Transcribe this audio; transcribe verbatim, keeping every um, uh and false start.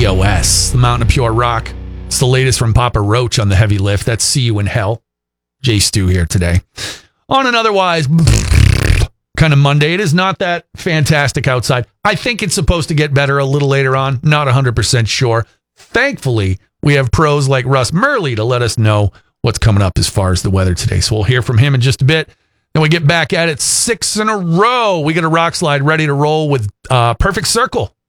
P O S, the Mountain of Pure Rock. It's the latest from Papa Roach on the heavy lift. That's See You in Hell. Jay Stu here today. On an otherwise kind of Monday. It is not that fantastic outside. I think it's supposed to get better a little later on. Not one hundred percent sure. Thankfully, we have pros like Russ Murley to let us know what's coming up as far as the weather today. So we'll hear from him in just a bit. Then we get back at it six in a row. We got a rock slide ready to roll with uh, Perfect Circle.